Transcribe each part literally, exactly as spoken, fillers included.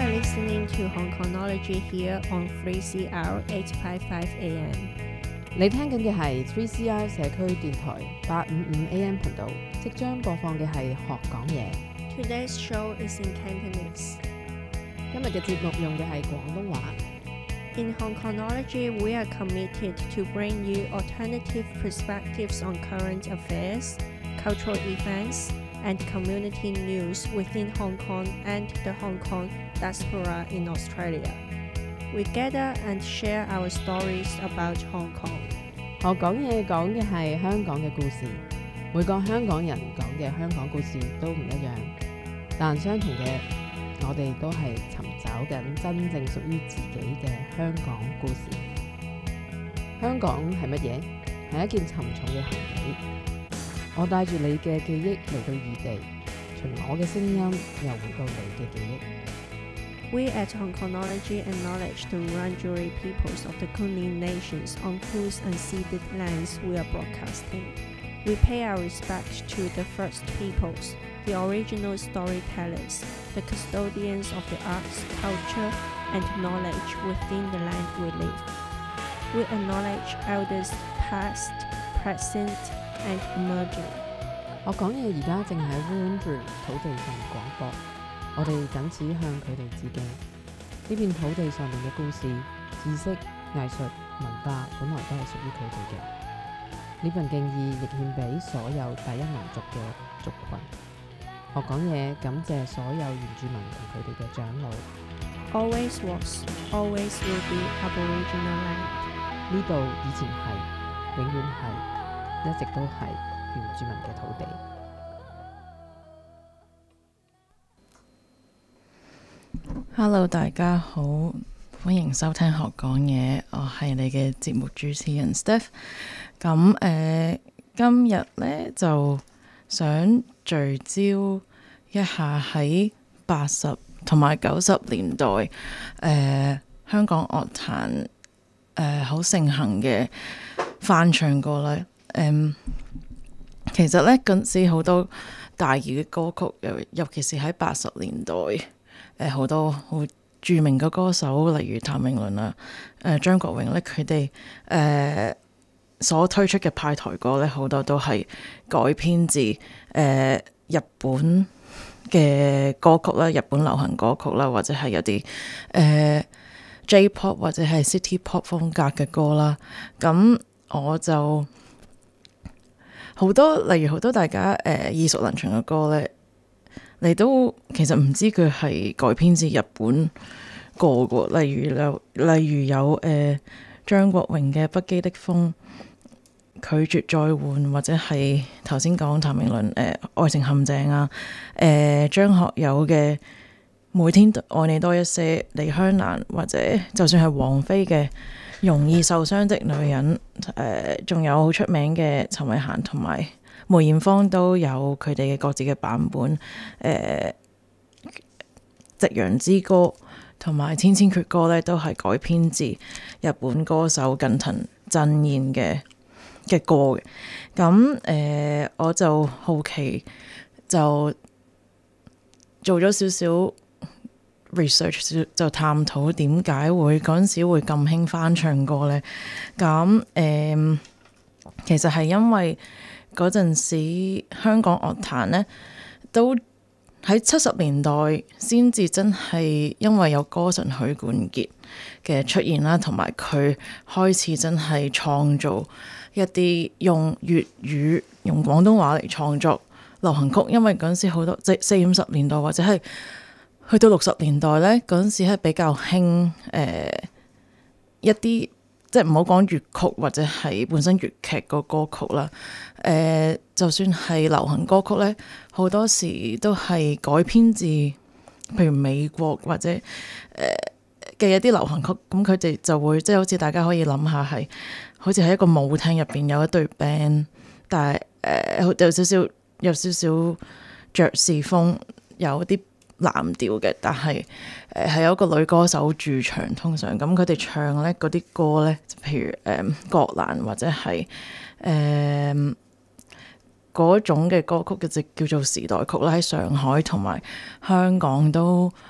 are listening to Hong Konology here on three C R eight fifty-five A M。 你聽緊嘅係 three C R 社區電台八五五 A M 頻道，即將播放嘅係學講嘢。 Today's show is in Cantonese。 今日嘅節目用嘅係廣東話。 In Hong Konology, we are committed to bring you alternative perspectives on current affairs, cultural events, and community news within Hong Kong and the Hong Kong diaspora in Australia. We gather and share our stories about Hong Kong. 學講嘢講嘅係香港嘅故事，每個香港人講嘅香港故事都唔一樣，但相同嘅，我哋都係尋找緊真正屬於自己嘅香港故事。香港係乜嘢？係一件沉重嘅行李。我帶住你嘅記憶嚟到異地，從我嘅聲音又回到你嘅記憶。 We at Hong Konology acknowledge the Wurundjeri peoples of the Kulin nations on whose unceded lands we are broadcasting. We pay our respect to the First Peoples, the original storytellers, the custodians of the arts, culture, and knowledge within the land we live. We acknowledge elders past, present, and emerging. 我講嘢而家正喺 Wurundjeri 土地上廣播，我哋僅此向佢哋致敬。呢片土地上面嘅故事、知識、藝術、文化本來都係屬於佢哋嘅。呢份敬意亦獻俾所有第一民族嘅族群。學講嘢感謝所有原住民同佢哋嘅長老。 Always was, always will be Aboriginal land. 呢度以前係，永遠係，一直都係原住民嘅土地。 Hello， 大家好，歡迎收聽學講嘢，我係你嘅節目主持人 Steph。咁誒、呃，今日咧就想聚焦一下喺八十同埋九十年代誒、呃、香港樂壇誒好盛行嘅翻唱歌啦。誒、呃，其實咧嗰陣時好多大熱嘅歌曲，尤尤其是喺八十年代。誒好、呃、多好著名嘅歌手，例如譚詠麟啊、誒、呃、張國榮咧，佢哋誒所推出嘅派台歌咧，好多都係改編自誒、呃、日本嘅歌曲啦、日本流行歌曲啦，或者係有啲誒、呃、J-pop 或者係 City Pop 風格嘅歌啦。咁我就好多，例如好多大家誒、呃、耳熟能詳嘅歌咧。你都其實唔知佢係改編自日本歌嘅，例如有例如有誒、呃、張國榮嘅《不羈的風》、拒絕再換，或者係頭先講譚詠麟誒《愛情陷阱》啊，誒、呃、張學友嘅《每天愛你多一些》、李香蘭，或者就算係王菲嘅《容易受傷的女人》，誒、呃、仲有好出名嘅陳慧嫻同埋梅艷芳都有佢哋嘅各自嘅版本，誒、呃《夕陽之歌》同埋《千千闕歌》咧，都係改編自日本歌手近藤真彥嘅嘅歌嘅。咁誒、呃，我就好奇就做咗少少 research， 就探討點解會嗰陣時會咁興翻唱歌咧。咁誒、呃，其實係因為嗰陣時香港樂壇咧，都喺七十年代先至真係因為有歌神許冠傑嘅出現啦，同埋佢開始真係創造一啲用粵語、用廣東話嚟創作流行曲。因為嗰陣時好多即四五十年代或者係去到六十年代咧，嗰陣時係比較興誒、呃、一啲。即係唔好講粵曲或者係本身粵劇個歌曲啦，誒、呃，就算係流行歌曲咧，好多時都係改編自，譬如美國或者誒嘅一啲流行曲，咁佢哋就會即係好似大家可以諗下係，好似喺一個舞廳入邊有一隊 band，但係誒、呃、有少少有少少爵士風，有啲藍調嘅，但係誒係有一個女歌手駐場，通常咁佢哋唱咧嗰啲歌咧，譬如誒郭蘭或者係誒嗰種嘅歌曲嘅，就叫做時代曲啦。喺上海同埋香港都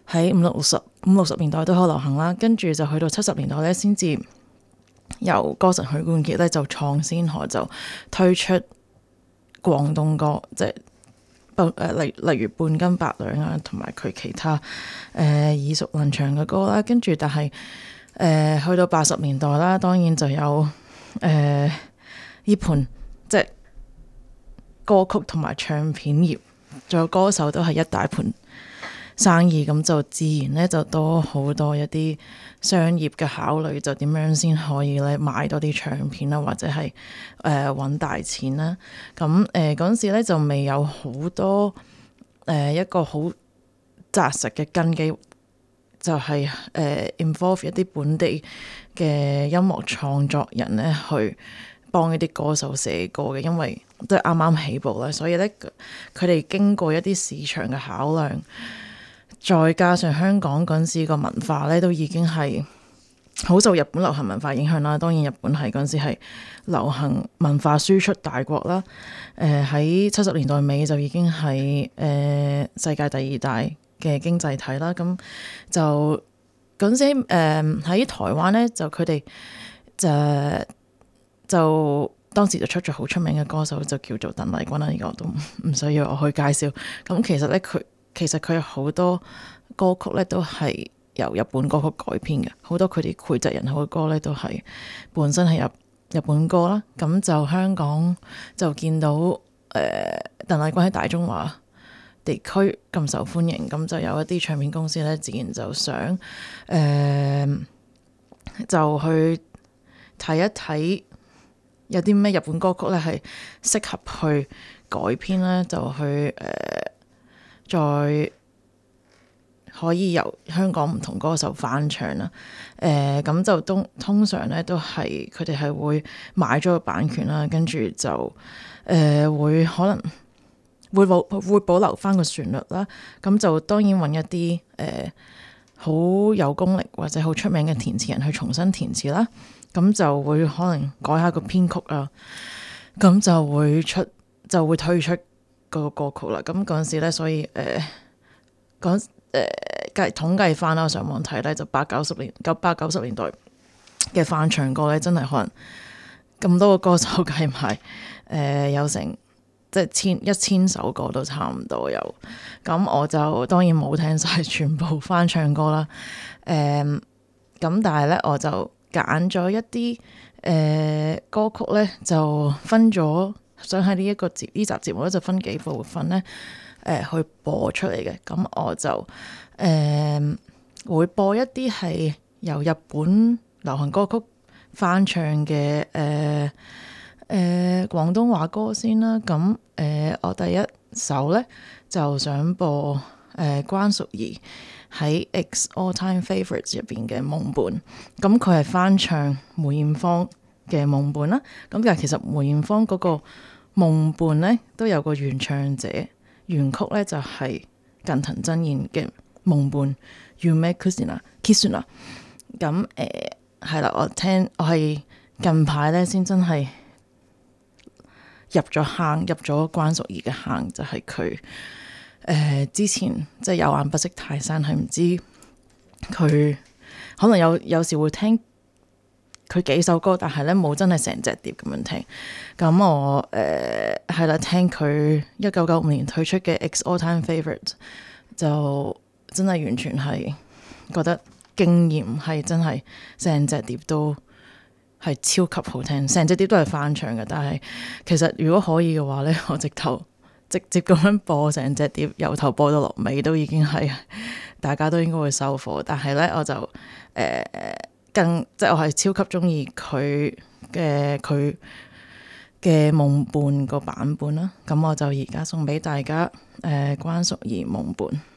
喺五六十五六十年代都好流行啦，跟住就去到七十年代咧，先至由歌神許冠傑咧就創先河，就推出廣東歌，即係不誒例例如半斤八兩啊，同埋佢其他誒、呃、耳熟能詳嘅歌啦。跟住但係誒、呃、去到八十年代啦，當然就有誒呢盤即係歌曲同埋唱片業，仲有歌手都係一大盤生意，咁就自然咧就多好多一啲商業嘅考慮，就點樣先可以咧買多啲唱片啦，或者係誒揾大錢啦。咁誒嗰陣時咧就未有好多誒、呃、一個好紮實嘅根基，就係、是、誒、呃、involve 一啲本地嘅音樂創作人咧去幫一啲歌手寫歌嘅，因為都係啱啱起步啦，所以咧佢哋經過一啲市場嘅考量。再加上香港嗰陣時個文化咧，都已經係好受日本流行文化影響啦。當然日本係嗰陣時係流行文化輸出大國啦。誒喺七十年代尾就已經係誒、呃、世界第二大嘅經濟體啦。咁就嗰陣時誒喺、呃、台灣咧，就佢哋就就當時就出咗好出名嘅歌手，就叫做鄧麗君啦。呢、這個都唔需要我去介紹。咁其實咧佢。其實佢有好多歌曲咧，都係由日本歌曲改編嘅，好多佢哋膾炙人口嘅歌咧，都係本身係入日本歌啦。咁就香港就見到誒、呃、鄧麗君喺大中華地區咁受歡迎，咁就有一啲唱片公司咧，自然就想誒、呃、就去睇一睇有啲咩日本歌曲咧係適合去改編咧，就去誒。呃再可以由香港唔同歌手翻唱啦，誒、呃、咁就都通常咧都係佢哋係會買咗個版權啦，跟住就誒、呃、會可能會保會保留翻個旋律啦，咁就當然揾一啲誒好有功力或者好出名嘅填詞人去重新填詞啦，咁就會可能改下個編曲啊，咁就會出就會推出個歌曲啦，咁嗰陣時咧，所以誒講誒計統計翻啦，我上網睇咧就八九十年九八九十年代嘅翻唱歌咧，真係可能咁多個歌手計埋誒有成即係千一千首歌都差唔多有，咁我就當然冇聽晒全部翻唱歌啦，誒、呃、咁但係咧我就揀咗一啲誒、呃、歌曲咧就分咗。想喺呢一個節呢集節目咧，就分幾部分咧，誒、呃、去播出嚟嘅。咁我就誒、呃、會播一啲係由日本流行歌曲翻唱嘅誒誒廣東話歌先啦。咁誒、呃、我第一首咧就想播誒、呃、關淑怡喺 X All Time Favorites 入邊嘅夢伴。咁佢係翻唱梅艷芳嘅夢伴啦。咁但係其實梅艷芳嗰個夢伴咧都有個原唱者，原曲咧就係、是、近藤真彥嘅夢伴 Yume Kusina Kisuna。咁誒係啦，我聽我係近排咧先真係入咗坑，入咗關淑怡嘅坑，就係佢誒之前即係有眼不識泰山，係唔知佢可能有有時會聽佢幾首歌，但係咧冇真係成隻碟咁樣聽。咁我誒係啦，聽佢一九九五年推出嘅 X All Time Favorite 就真係完全係覺得驚豔，係真係成隻碟都係超級好聽，成隻碟都係翻唱嘅。但係其實如果可以嘅話咧，我直頭直接咁樣播成隻碟，由頭播到落尾都已經係大家都應該會收貨。但係咧我就誒。呃更即係我係超級中意佢嘅佢嘅夢伴個版本啦，咁我就而家送俾大家誒、呃、關淑怡夢伴。